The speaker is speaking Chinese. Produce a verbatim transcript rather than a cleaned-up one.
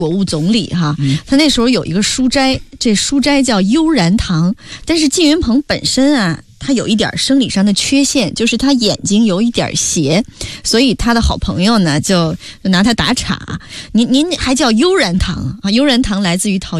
国务总理哈，他那时候有一个书斋，这书斋叫悠然堂，但是靳云鹏本身啊，他有一点生理上的缺陷，就是他眼睛有一点斜，所以他的好朋友呢就拿他打岔。您您还叫悠然堂啊？悠然堂来自于陶